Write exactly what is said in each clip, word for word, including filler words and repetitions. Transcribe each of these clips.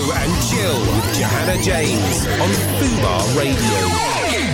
Go and Chill with Johanna James on Fubar Radio.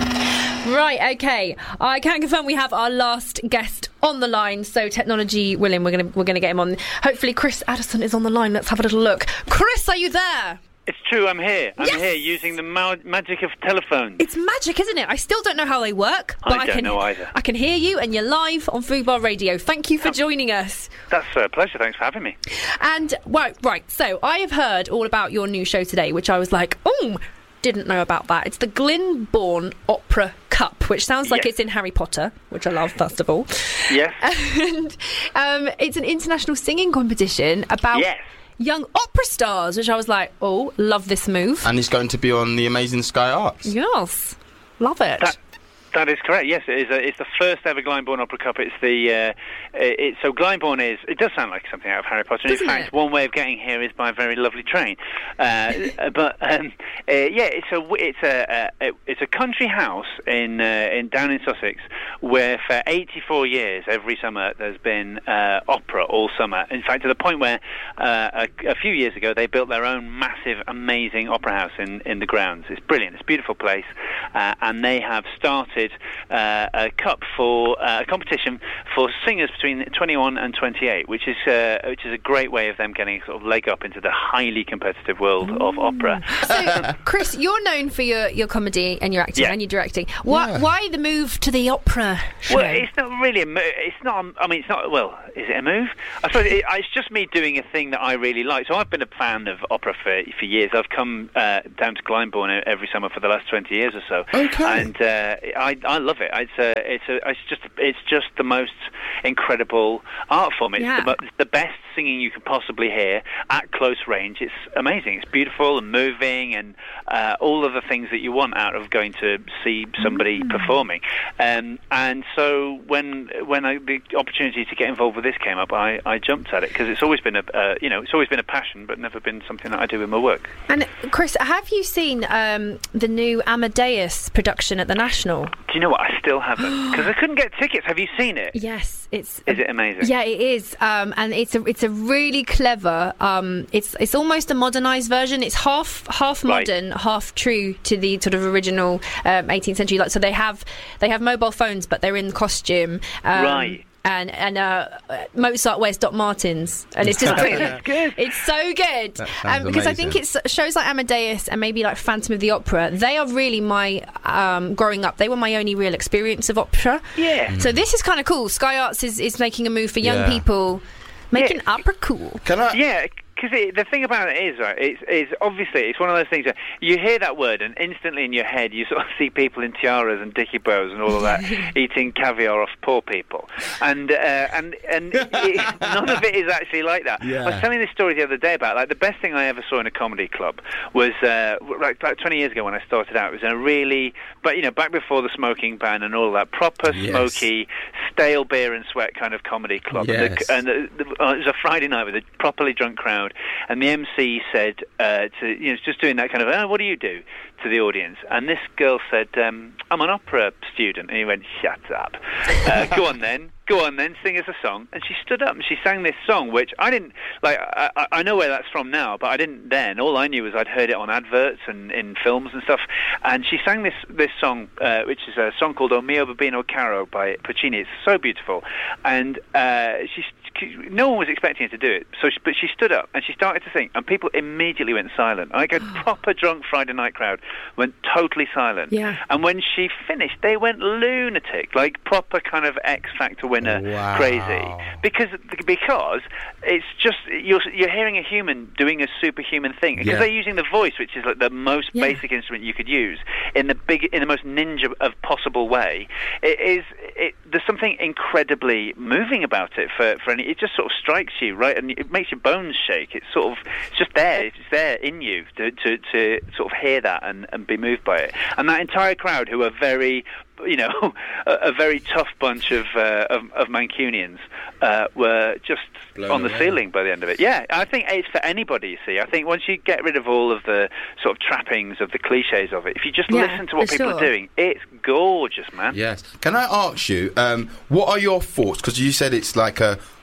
Right, okay. I can confirm we have our last guest on the line, so technology willing, we're going to we're going to get him on. Hopefully Chris Addison is on the line. Let's have a little look. Chris, are you there? It's true, I'm here. I'm yes! here using the ma- magic of telephones. It's magic, isn't it? I still don't know how they work, but I I, don't can know either. I can hear you and you're live on Fubar Radio. Thank you for oh. joining us. That's a pleasure. Thanks for having me. And right, right. So I have heard all about your new show today, which I was like, oh, didn't know about that. It's the Glyndebourne Opera Cup, which sounds like yes. it's in Harry Potter, which I love, first of all. Yes. And um, it's an international singing competition about yes. young opera stars, which I was like, oh, love this move. And it's going to be on the amazing Sky Arts. Yes. Love it. That- That is correct. Yes, it is. A, it's the first ever Glyndebourne Opera Cup. It's the uh, it, so Glyndebourne is. It does sound like something out of Harry Potter. Doesn't in fact, it? one way of getting here is by a very lovely train. Uh, but um, uh, yeah, it's a it's a, a it's a country house in uh, in down in Sussex where for eighty-four years every summer there's been uh, opera all summer. In fact, to the point where uh, a, a few years ago they built their own massive, amazing opera house in in the grounds. It's brilliant. It's a beautiful place, uh, and they have started. Uh, a cup for uh, a competition for singers between twenty-one and twenty-eight, which is uh, which is a great way of them getting a sort of leg up into the highly competitive world Ooh. of opera. So, Chris, you're known for your, your comedy and your acting yeah. and your directing. Why, Yeah. why the move to the opera show? Well, it's not really a move. It's not. I mean, it's not. Well, is it a move? I suppose it, it's just me doing a thing that I really like. So I've been a fan of opera for for years. I've come uh, down to Glyndebourne every summer for the last twenty years or so. Okay. And uh, I I love it. It's a it's a it's just it's just the most incredible art form. It's, Yeah. the, it's the best singing you can possibly hear at close range. It's amazing. It's beautiful and moving and uh, all of the things that you want out of going to see somebody Mm. performing. Um, and so when when I, the opportunity to get involved with this came up, I, I jumped at it because it's always been a uh, you know it's always been a passion, but never been something that I do in my work. And Chris, have you seen um, the new Amadeus production at the National? Do you know what? I still haven't because I couldn't get tickets. Have you seen it? Yes, it's. Is it amazing? Yeah, it is, um, and it's a it's a really clever. Um, it's it's almost a modernised version. It's half half Right. modern, half true to the sort of original um, eighteenth century. Like, so they have they have mobile phones, but they're in costume. Um, Right. And and uh, Mozart wears Doc Martens, and it's just brilliant. That's good. It's so good That sounds um, because I think amazing. it's shows like Amadeus and maybe like Phantom of the Opera. They are really my um, growing up. They were my only real experience of opera. Yeah. So this is kind of cool. Sky Arts is, is making a move for young Yeah. people, making Yeah. opera cool. Can I? Yeah, because the thing about it is, right, it's, it's obviously, it's one of those things that you hear that word and instantly in your head you sort of see people in tiaras and dicky bows and all of that eating caviar off poor people. And uh, and and it, none of it is actually like that. Yeah. I was telling this story the other day about, like, the best thing I ever saw in a comedy club was, uh, like, like twenty years ago when I started out, it was a really, but, you know, back before the smoking ban and all of that, proper Yes. smoky, stale beer and sweat kind of comedy club. Yes. And, the, and the, the, uh, it was a Friday night with a properly drunk crowd, and the M C said uh, to, you know, just doing that kind of, oh, what do you do, to the audience, and this girl said, um, I'm an opera student, and he went, shut up. Uh, go on then. Go on then, sing us a song. And she stood up and she sang this song, which I didn't, like, I, I know where that's from now, but I didn't then. All I knew was I'd heard it on adverts and in films and stuff. And she sang this this song, uh, which is a song called O Mio Babino Caro by Puccini. It's so beautiful. And uh, she, no one was expecting her to do it, so she, but she stood up and she started to sing, and people immediately went silent. Like a proper drunk Friday night crowd went totally silent. Yeah. And when she finished, they went lunatic, like proper kind of X Factor winner Wow. crazy, because because it's just you're you're hearing a human doing a superhuman thing, because Yeah. they're using the voice, which is like the most Yeah. basic instrument you could use, in the big in the most ninja of possible way. It is it, there's something incredibly moving about it for for any. It just sort of strikes you, right, and it makes your bones shake. It's sort of it's just there. It's there in you to to, to sort of hear that and, and be moved by it. And that entire crowd, who are very, you know, a, a very tough bunch of uh, of, of Mancunians, uh, were just Blown on the away. ceiling by the end of it. Yeah, I think it's for anybody, you see. I think once you get rid of all of the sort of trappings of the cliches of it, if you just Yeah, listen to what for people sure. are doing, it's gorgeous, man. Yes. Can I ask you, um, what are your thoughts? Because you said it's like a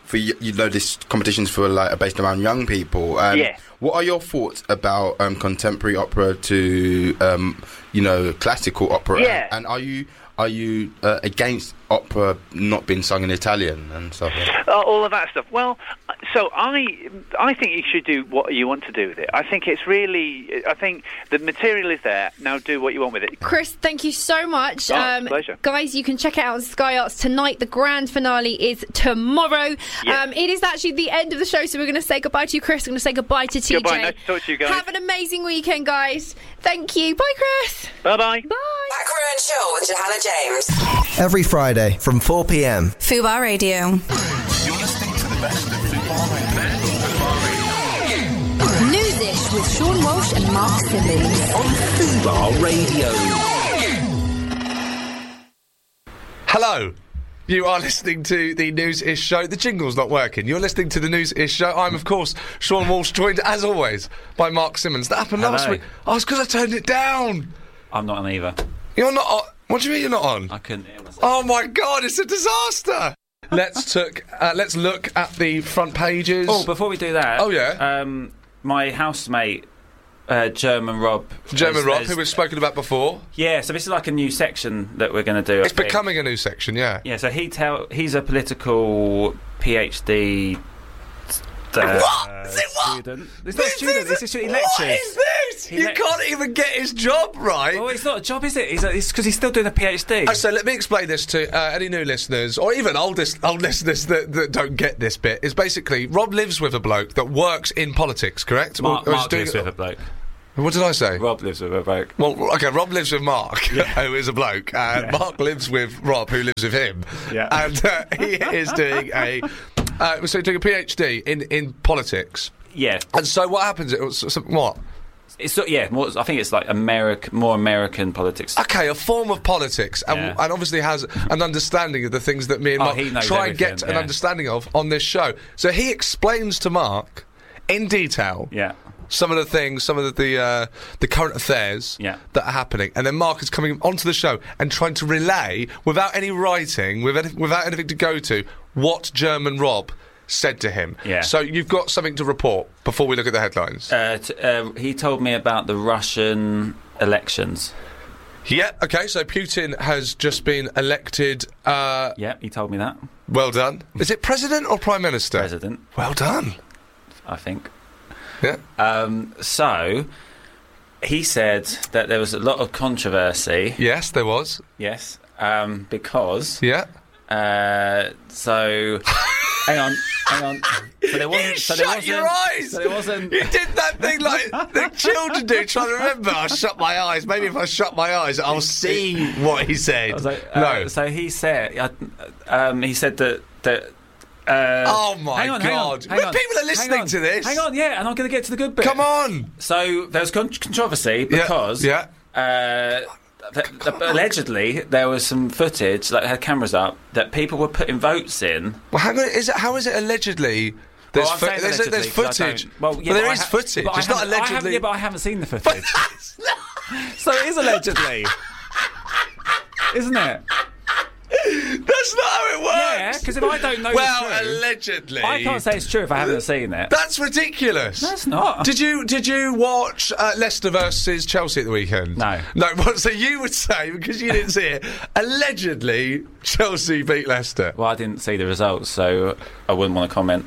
for y- you know this competitions for like are based around young people. Um, Yeah. What are your thoughts about um, contemporary opera to um, you know classical opera? Yeah. And, and are you are you uh, against opera not being sung in Italian and stuff? Uh, all of that stuff. Well, so I, I think you should do what you want to do with it. I think it's really. I think the material is there. Now do what you want with it. Chris, thank you so much. Oh, pleasure. Guys, you can check it out on Sky Arts tonight. The grand finale is tomorrow. Yeah. Um, it is actually the end of the show, so we're going to say goodbye to you, Chris. We're going to say goodbye to T J. Goodbye. Nice to talk to you guys. Have an amazing weekend, guys. Thank you. Bye, Chris. Bye-bye. Bye. Back Row and Chill with Johanna James. Every Friday from four p.m. Fubar Radio. You're listening to the best of Fubar Radio. Newsish with Sean Walsh and Mark Simmons. On Fubar Radio. Hello. You are listening to the News-ish show. The jingle's not working. You're listening to the News-ish show. I'm, of course, Sean Walsh, joined, as always, by Mark Simmons. That happened last Hello. week. Oh, it's because I turned it down. I'm not on either. You're not on. What do you mean you're not on? I couldn't hear myself. Oh, my God, it's a disaster. let's, took, uh, let's look at the front pages. Oh, before we do that... Oh, yeah? Um, my housemate, uh, German Rob... German has- Rob, has- who we've spoken about before. Yeah, so this is like a new section that we're going to do. I It's think. becoming a new section, yeah. Yeah, so he tell he's a political PhD... Uh, What? Is it what? Student. It's not a student, it's a student. He lectures. What is this? He you le- can't even get his job right. Oh, it's not a job, is it? He's a, it's because he's still doing a PhD. Oh, so let me explain this to uh, any new listeners, or even oldest old listeners that, that don't get this bit. Is basically Rob lives with a bloke that works in politics, correct? Mark, Or- or is Mark doing lives it- with a bloke. What did I say? Rob lives with a bloke. Well, okay, Rob lives with Mark, who is a bloke, and Yeah. Mark lives with Rob, who lives with him. Yeah. And uh, he is doing a uh, so doing a PhD in in politics. Yeah. And so what happens? It was some, what? It's so- yeah, more, I think it's like American, more American politics. Okay, a form of politics, and, Yeah. and obviously has an understanding of the things that me and Oh, Mark he knows try and get everything, an yeah. understanding of on this show. So he explains to Mark in detail Yeah. some of the things, some of the the, uh, the current affairs Yeah. that are happening, and then Mark is coming onto the show and trying to relay, without any writing, with any, without anything to go to, what German Rob said to him. Yeah. So you've got something to report before we look at the headlines. Uh, t- uh, he told me about the Russian elections. Yeah. Okay. So Putin has just been elected. Uh, Yeah, he told me that. Well done. Is it president or prime minister? President, Well done. I think. Yeah. Um, so, he said that there was a lot of controversy. Yes, there was. Yes. Um, because... Yeah. Uh, so... hang on, hang on. So there wasn't... You so there shut wasn't, your eyes. So there wasn't... You did that thing like the children do, trying to remember. I shut my eyes. Maybe if I shut my eyes, I'll see what he said. I was like, uh, no. So he said... Uh, um, he said that... that uh, Oh, my hang on, hang on, God. hang on, People are hang listening on, to this. Hang on, yeah, and I'm going to get to the good bit. Come on. So there was con- controversy Yeah, because yeah. Uh, th- th- allegedly there was some footage that had cameras up that people were putting votes in. Well, hang on. Is it? How is it allegedly? There's, Well, I'm fo- saying there's, allegedly there's 'cause I footage. don't- Well, yeah, but there but I is ha- footage. but I It's not haven't- I haven't- allegedly. yeah, but I haven't seen the footage. So it is allegedly, isn't it? That's not how it works. Yeah, because if I don't know well, the truth, allegedly. I can't say it's true if I haven't seen it. That's ridiculous. No, it's not. Did you did you watch uh, Leicester versus Chelsea at the weekend? No. No. What, so you would say, because you didn't see it, allegedly Chelsea beat Leicester. Well, I didn't see the results, so I wouldn't want to comment.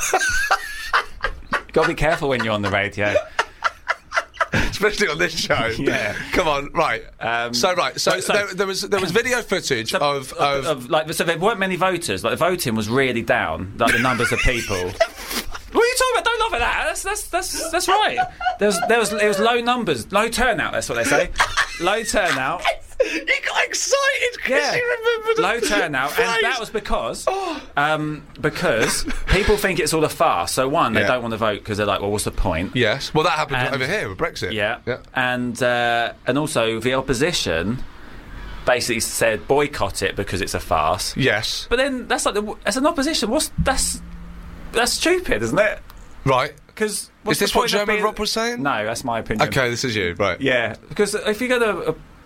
Got to be careful when you're on the radio. Especially on this show. Yeah. Come on, right. Um, so right, so, so- there, there was there was video footage So- of, of, of like so there weren't many voters. Like the voting was really down. Like the numbers of people. What are you talking about? Don't laugh at that. That's that's that's that's right. There was there was it was low numbers, low turnout. That's what they say. Low turnout. You got excited because Yeah. you remembered Low the turnout, phrase. and that was because um, because people think it's all a farce. So one, they Yeah. don't want to vote because they're like, well, what's the point? Yes. Well, that happened And- over here with Brexit. Yeah, Yeah. and uh, and also the opposition basically said boycott it because it's a farce. Yes. But then that's like the, as an opposition, what's that's that's stupid, isn't it? Right. Because Is this what German Rob was saying? No, that's my opinion. Okay, this is you. Right. Yeah, because if you go to a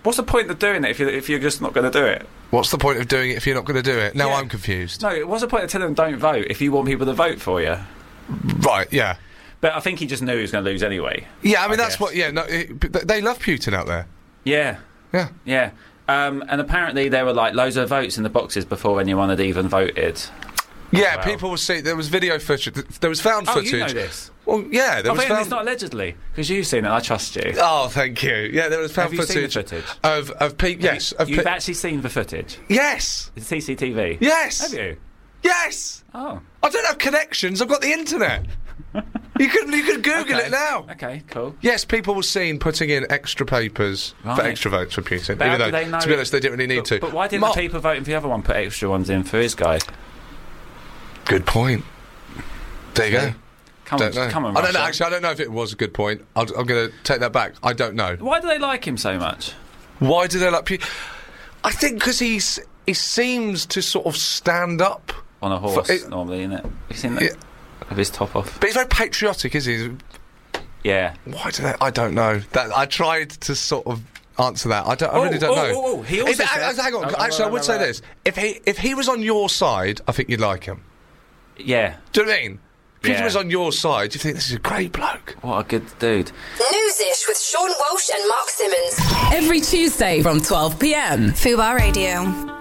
What's the point of doing it if you're, if you're just not going to do it? What's the point of doing it if you're not going to do it? Now Yeah. I'm confused. No, what's the point of telling them don't vote if you want people to vote for you? Right, yeah. But I think he just knew he was going to lose anyway. Yeah, I mean, I that's guess. what, yeah, no, it, but they love Putin out there. Yeah. Yeah. Yeah. Um, and apparently there were like loads of votes in the boxes before anyone had even voted. Yeah, Wow. people will see, there was video footage, there was found Oh, footage. you know this? Well, yeah, there I was think found... it's not allegedly, because you've seen it, I trust you. Oh, thank you. Yeah, there was found Have you seen the footage, footage? of of people. Yes, of You've pe- actually seen the footage? yes, It's C C T V? yes, Have you? yes. Oh. I don't have connections. I've got the internet. you could you could Google Okay. it now. Okay, cool. Yes, people were seen putting in extra papers for Right. extra votes for Putin. But how even do though, they know to be it- honest, they didn't really need But, to. but why didn't Mark- the people voting for the other one put extra ones in for his guy? Good point. There you go. Come Don't on, know. come on, I don't know. Russia. Actually, I don't know if it was a good point. I'll, I'm going to take that back. I don't know. Why do they like him so much? Why do they like Putin? I think because he's he seems to sort of stand up. On a horse, it- normally, isn't it? Have you seen that? Yeah. With his top off. But he's very patriotic, isn't he? Yeah. Why do they? I don't know. That I tried to sort of answer that. I don't. I Oh, really don't oh, know. oh, oh, he also If- said- hang on. Oh, oh, Actually, I oh, would oh, say oh. this: if he if he was on your side, I think you'd like him. Yeah. Do you know what I mean? If Yeah. he was on your side, you think this is a great bloke. What a good dude. Newsish with Sean Walsh and Mark Simmons. Every Tuesday from twelve p m. Fubar Radio.